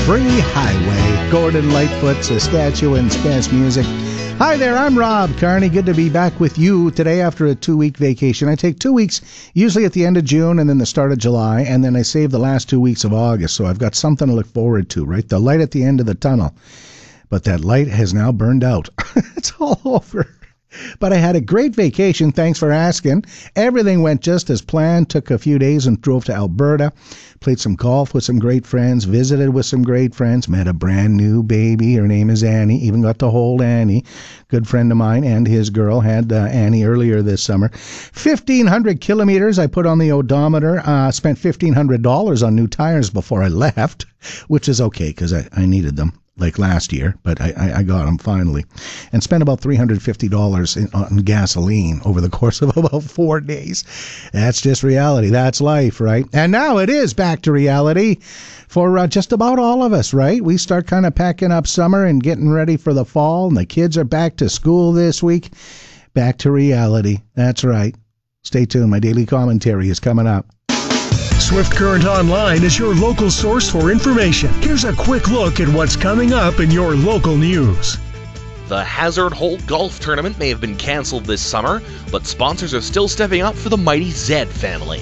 Free Highway, Gordon Lightfoot, Saskatchewan's best music. Hi there, I'm Rob Carney. Good to be back with you today after a 2-week vacation. I take 2 weeks, usually at the end of June and then the start of July, and then I save the last 2 weeks of August, so I've got something to look forward to, right? The light at the end of the tunnel. But that light has now burned out. It's all over. But I had a great vacation, thanks for asking. Everything went just as planned. Took a few days and drove to Alberta. Played some golf with some great friends. Visited with some great friends. Met a brand new baby. Her name is Annie. Even got to hold Annie. Good friend of mine and his girl had Annie earlier this summer. 1,500 kilometers I put on the odometer. Spent $1,500 on new tires before I left, which is okay because I needed them. Like last year, but I got them finally. And spent about $350 on gasoline over the course of about 4 days. That's just reality. That's life, right? And now it is back to reality for just about all of us, right? We start kind of packing up summer and getting ready for the fall, and the kids are back to school this week. Back to reality. That's right. Stay tuned. My daily commentary is coming up. Swift Current Online is your local source for information. Here's a quick look at what's coming up in your local news. The Hazard Holt Golf Tournament may have been cancelled this summer, but sponsors are still stepping up for the mighty Zed family.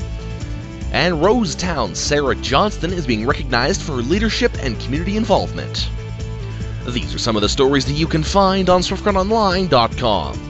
And Rosetown's Sarah Johnston is being recognized for her leadership and community involvement. These are some of the stories that you can find on SwiftCurrentOnline.com.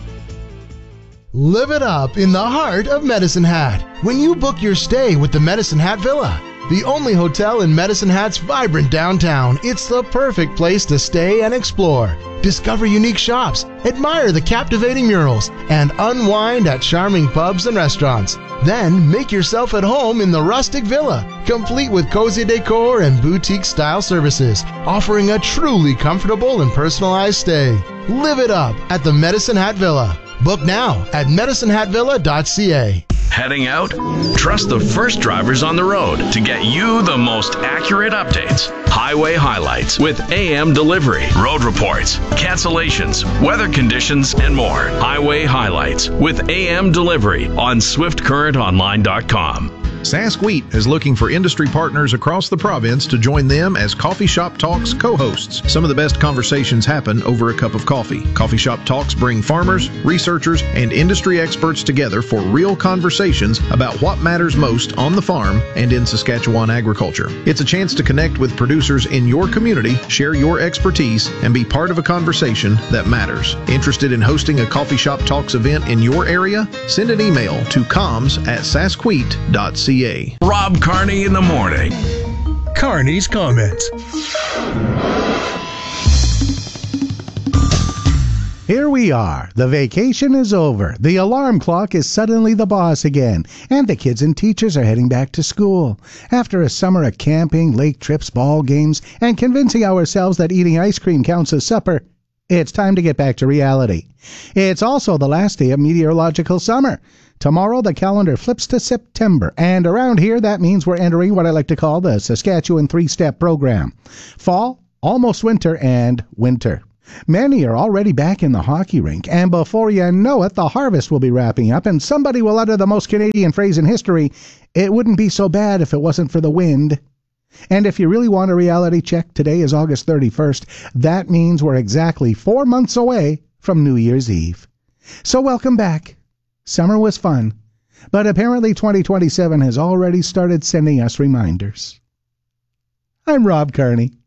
Live it up in the heart of Medicine Hat when you book your stay with the Medicine Hat Villa. The only hotel in Medicine Hat's vibrant downtown, it's the perfect place to stay and explore. Discover unique shops, admire the captivating murals, and unwind at charming pubs and restaurants. Then make yourself at home in the rustic villa, complete with cozy decor and boutique-style services, offering a truly comfortable and personalized stay. Live it up at the Medicine Hat Villa. Book now at medicinehatvilla.ca. Heading out? Trust the first drivers on the road to get you the most accurate updates. Highway highlights with AM delivery, road reports, cancellations, weather conditions, and more. Highway highlights with AM delivery on SwiftCurrentOnline.com. Sask Wheat is looking for industry partners across the province to join them as Coffee Shop Talks co-hosts. Some of the best conversations happen over a cup of coffee. Coffee Shop Talks bring farmers, researchers, and industry experts together for real conversations about what matters most on the farm and in Saskatchewan agriculture. It's a chance to connect with producers in your community, share your expertise, and be part of a conversation that matters. Interested in hosting a Coffee Shop Talks event in your area? Send an email to comms@saskwheat.ca. Rob Carney in the morning. Carney's comments. Here we are. The vacation is over. The alarm clock is suddenly the boss again. And the kids and teachers are heading back to school. After a summer of camping, lake trips, ball games, and convincing ourselves that eating ice cream counts as supper, it's time to get back to reality. It's also the last day of meteorological summer. Tomorrow, the calendar flips to September, and around here, that means we're entering what I like to call the Saskatchewan three-step program. Fall, almost winter, and winter. Many are already back in the hockey rink, and before you know it, the harvest will be wrapping up, and somebody will utter the most Canadian phrase in history, "It wouldn't be so bad if it wasn't for the wind." And if you really want a reality check, today is August 31st. That means we're exactly 4 months away from New Year's Eve. So welcome back. Summer was fun, but apparently 2027 has already started sending us reminders. I'm Rob Carney.